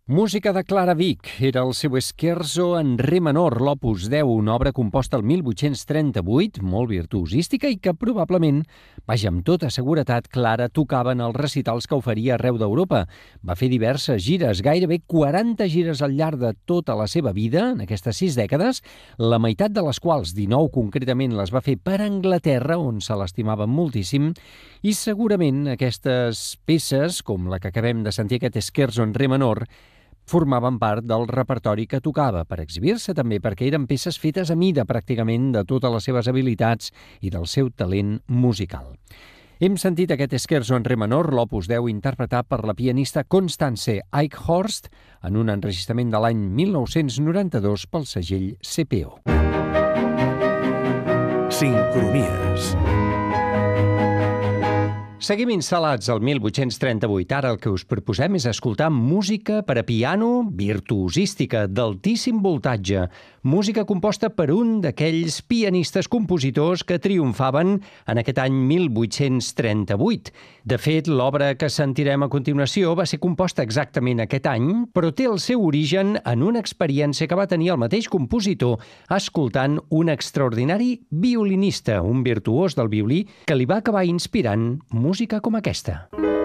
Música de Clara Wieck era el seu Scherzo en re menor, l'opus 10, una obra composta el 1838, molt virtuosística i que probablement, amb tota seguretat, Clara tocava en els recitals que oferia arreu d'Europa. Va fer diverses gires, gairebé 40 gires al llarg de tota la seva vida, en aquestes 6 dècades, la meitat de les quals, 19 concretament, les va fer per Anglaterra, on se l'estimava moltíssim, i segurament aquestes peces, com la que acabem de sentir, aquest Scherzo en re menor, formaven part del repertori que tocava per exhibir-se també, perquè eren peces fetes a mida pràcticament de totes les seves habilitats i del seu talent musical. Hem sentit aquest Scherzo en re menor, l'opus 10, interpretat per la pianista Constance Eichhorst en un enregistrament de l'any 1992 pel segell CPO. Sincronies. Seguim instal·lats al 1838. Ara el que us proposem és escoltar música per a piano virtuosística d'altíssim voltatge, música composta per un d'aquells pianistes-compositors que triomfaven en aquest any 1838. De fet, l'obra que sentirem a continuació va ser composta exactament aquest any, però té el seu origen en una experiència que va tenir el mateix compositor escoltant un extraordinari violinista, un virtuós del violí, que li va acabar inspirant música com aquesta.